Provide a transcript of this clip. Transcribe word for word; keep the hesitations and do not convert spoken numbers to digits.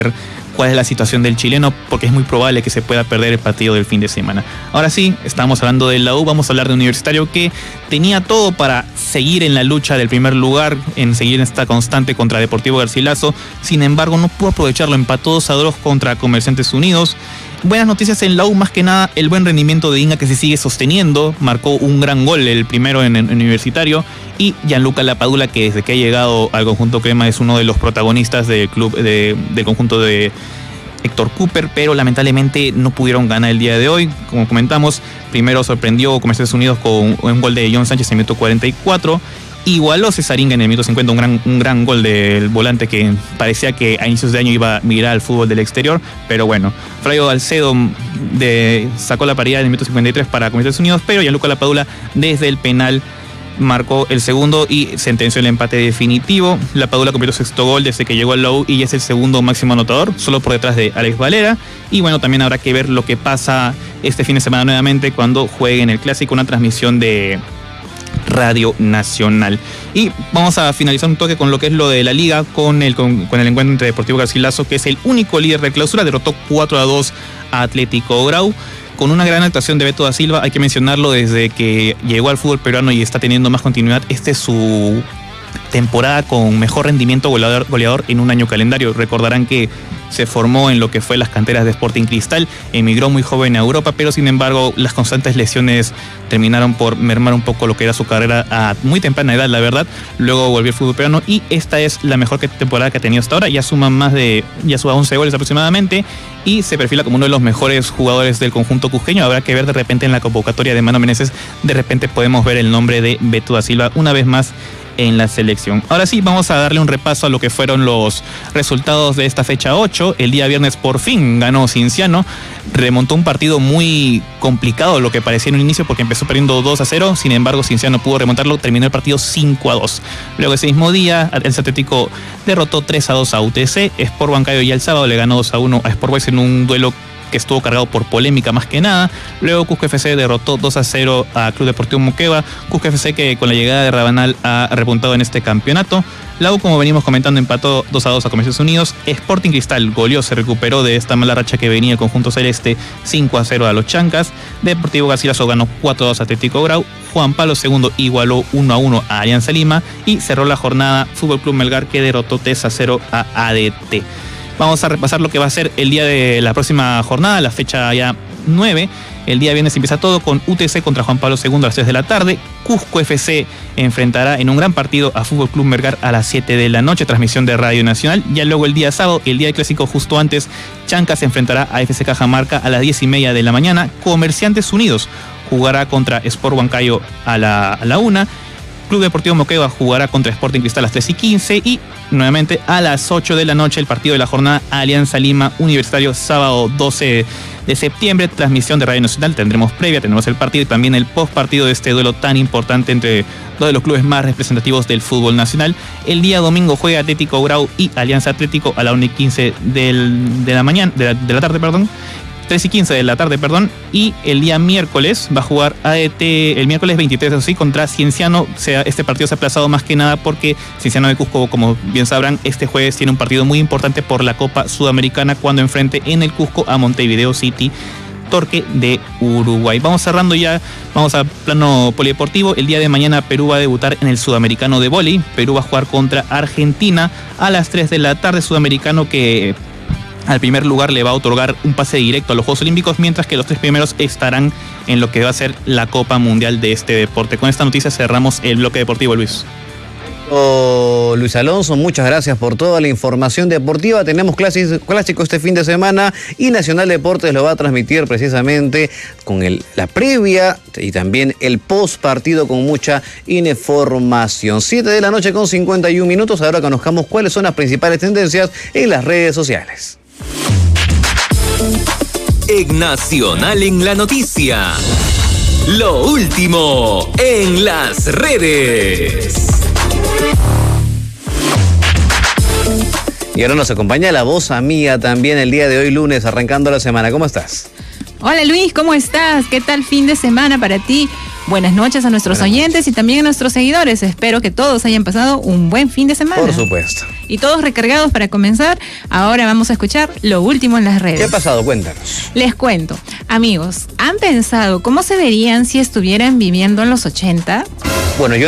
cuál es la situación del chileno, porque es muy probable que se pueda perder el partido del fin de semana. Ahora sí, estábamos hablando de la U, vamos a hablar de Universitario, que tenía todo para seguir en la lucha del primer lugar, en seguir en esta constante contra Deportivo Garcilaso. Sin embargo, no pudo aprovecharlo, empató dos a dos contra Comerciantes Unidos. Buenas noticias en la U, más que nada el buen rendimiento de Inga, que se sigue sosteniendo, marcó un gran gol, el primero en el Universitario, y Gianluca Lapadula, que desde que ha llegado al conjunto crema es uno de los protagonistas del club, de, del conjunto de Héctor Cooper, pero lamentablemente no pudieron ganar el día de hoy. Como comentamos, primero sorprendió Comerciantes Unidos con un gol de John Sánchez en el minuto cuarenta y cuatro, igualó Cesaringa en el minuto cincuenta, un gran, un gran gol del volante que parecía que a inicios de año iba a migrar al fútbol del exterior, pero bueno, Frayo Alcedo de, sacó la paridad en el minuto cincuenta y tres para Comerciantes Unidos, pero Gianluca Lapadula desde el penal marcó el segundo y sentenció el empate definitivo. Lapadula completó su sexto gol desde que llegó al la U y es el segundo máximo anotador, solo por detrás de Alex Valera. Y bueno, también habrá que ver lo que pasa este fin de semana nuevamente cuando juegue en el Clásico, una transmisión de Radio Nacional. Y vamos a finalizar un toque con lo que es lo de la liga, con el, con, con el encuentro entre Deportivo Garcilaso, que es el único líder de clausura, derrotó cuatro a dos a Atlético Grau, con una gran actuación de Beto da Silva. Hay que mencionarlo, desde que llegó al fútbol peruano y está teniendo más continuidad, este es su temporada con mejor rendimiento goleador, goleador en un año calendario. Recordarán que se formó en lo que fue las canteras de Sporting Cristal, emigró muy joven a Europa, pero sin embargo las constantes lesiones terminaron por mermar un poco lo que era su carrera a muy temprana edad, la verdad. Luego volvió al fútbol peruano y esta es la mejor temporada que ha tenido hasta ahora. Ya suma más de, ya suma once goles aproximadamente y se perfila como uno de los mejores jugadores del conjunto cusqueño. Habrá que ver de repente en la convocatoria de Mano Meneses, de repente podemos ver el nombre de Beto da Silva una vez más en la selección. Ahora sí, vamos a darle un repaso a lo que fueron los resultados de esta fecha ocho. El día viernes por fin ganó Cienciano, remontó un partido muy complicado, lo que parecía en un inicio, porque empezó perdiendo dos a cero, sin embargo Cienciano pudo remontarlo, terminó el partido cinco a dos. Luego ese mismo día, el Atlético derrotó tres a dos a U T C, Sport Huancayo ya el sábado le ganó dos a uno a Sport Boys en un duelo que estuvo cargado por polémica más que nada. Luego Cusco F C derrotó dos a cero a Club Deportivo Moquegua. Cusco F C, que con la llegada de Rabanal ha repuntado en este campeonato. La U, como venimos comentando, empató dos a dos a Comerciantes Unidos. Sporting Cristal goleó, se recuperó de esta mala racha que venía el conjunto celeste, cinco a cero a los Chancas. Deportivo Garcilaso ganó cuatro a dos a Atlético Grau. Juan Pablo segundo igualó uno a uno a Alianza Lima. Y cerró la jornada Fútbol Club Melgar, que derrotó tres a cero a A D T. Vamos a repasar lo que va a ser el día de la próxima jornada, la fecha ya nueve. El día viernes empieza todo con U T C contra Juan Pablo segundo a las tres de la tarde. Cusco F C enfrentará en un gran partido a Fútbol Club Melgar a las siete de la noche, transmisión de Radio Nacional. Ya luego el día sábado, el día del Clásico justo antes, Chancas se enfrentará a F C Cajamarca a las diez y media de la mañana. Comerciantes Unidos jugará contra Sport Huancayo a la, a la una. Club Deportivo Moquegua jugará contra Sporting Cristal a las tres y quince y nuevamente a las ocho de la noche el partido de la jornada, Alianza Lima Universitario, sábado doce de septiembre, transmisión de Radio Nacional. Tendremos previa, tendremos el partido y también el post partido de este duelo tan importante entre dos de los clubes más representativos del fútbol nacional. El día domingo juega Atlético Grau y Alianza Atlético a la una y quince del, de la mañana, de la, de la tarde, perdón. tres y quince de la tarde, perdón, y el día miércoles va a jugar A D T, el miércoles veintitrés, así, contra Cienciano. Sea, este partido se ha aplazado más que nada porque Cienciano de Cusco, como bien sabrán, este jueves tiene un partido muy importante por la Copa Sudamericana cuando enfrente en el Cusco a Montevideo City Torque de Uruguay. Vamos cerrando ya, vamos a plano polideportivo. El día de mañana Perú va a debutar en el Sudamericano de Vóley. Perú va a jugar contra Argentina a las tres de la tarde, sudamericano que al primer lugar le va a otorgar un pase directo a los Juegos Olímpicos, mientras que los tres primeros estarán en lo que va a ser la Copa Mundial de este deporte. Con esta noticia cerramos el bloque deportivo, Luis. Oh, Luis Alonso, muchas gracias por toda la información deportiva. Tenemos clásico este fin de semana y Nacional Deportes lo va a transmitir precisamente con el, la previa y también el post partido con mucha información. siete de la noche con cincuenta y un minutos. Ahora conozcamos cuáles son las principales tendencias en las redes sociales. En Nacional en la noticia, lo último en las redes. Y ahora nos acompaña la voz amiga también el día de hoy, lunes, arrancando la semana. ¿Cómo estás? Hola Luis, ¿cómo estás? ¿Qué tal fin de semana para ti? Buenas noches a nuestros Buenas oyentes noches. y también a nuestros seguidores. Espero que todos hayan pasado un buen fin de semana. Por supuesto. Y todos recargados para comenzar. Ahora vamos a escuchar lo último en las redes. ¿Qué ha pasado? Cuéntanos. Les cuento. Amigos, ¿han pensado cómo se verían si estuvieran viviendo en los ochenta? Bueno, yo